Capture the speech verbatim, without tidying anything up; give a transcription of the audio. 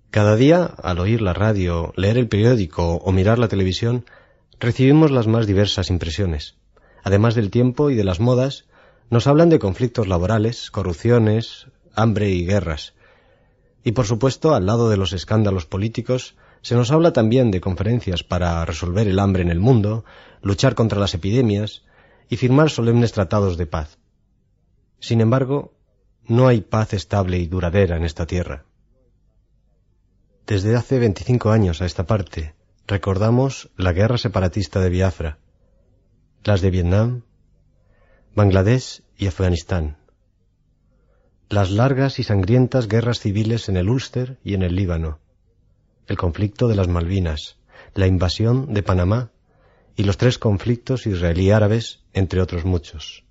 Cada día, al oír la radio, leer el periódico o mirar la televisión, recibimos las más diversas impresiones. Además del tiempo y de las modas, nos hablan de conflictos laborales, corrupciones, hambre y guerras. Y por supuesto, al lado de los escándalos políticos, se nos habla también de conferencias para resolver el hambre en el mundo, luchar contra las epidemias y firmar solemnes tratados de paz. Sin embargo, no hay paz estable y duradera en esta tierra. Desde hace veinticinco años a esta parte, recordamos la guerra separatista de Biafra, las de Vietnam, Bangladesh y Afganistán, las largas y sangrientas guerras civiles en el Ulster y en el Líbano, el conflicto de las Malvinas, la invasión de Panamá y los tres conflictos israelí-árabes, entre otros muchos.